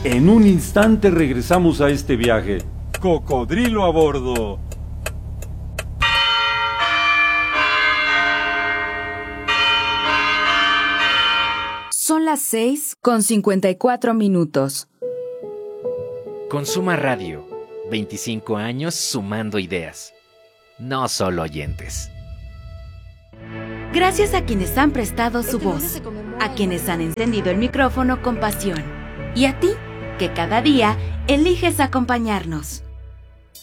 En un instante regresamos a este viaje. Cocodrilo a bordo. Son las 6:54. Consuma Radio. 25 años sumando ideas. No solo oyentes. Gracias a quienes han prestado su voz, a quienes han encendido el micrófono con pasión, y a ti, que cada día eliges acompañarnos.